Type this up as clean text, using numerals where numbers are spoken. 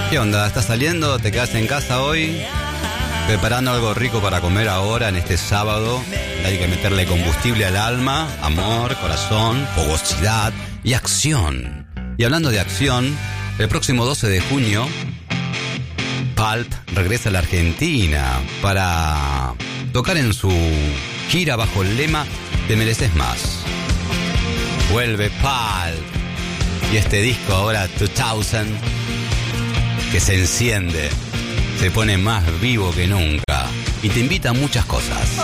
¿Qué onda? ¿Estás saliendo? ¿Te quedas en casa hoy? ¿Preparando algo rico para comer ahora en este sábado? Hay que meterle combustible al alma, amor, corazón, fogosidad y acción. Y hablando de acción, el próximo 12 de junio, Pulp regresa a la Argentina para tocar en su gira bajo el lema Te mereces más. Vuelve Pulp y este disco ahora 2000 que se enciende, se pone más vivo que nunca y te invita a muchas cosas.